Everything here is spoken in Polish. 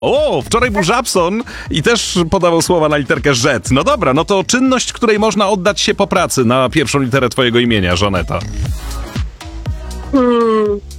O, wczoraj był Żabson i też podawał słowa na literkę Z. No dobra, no to czynność, której można oddać się po pracy na pierwszą literę twojego imienia, Żaneta.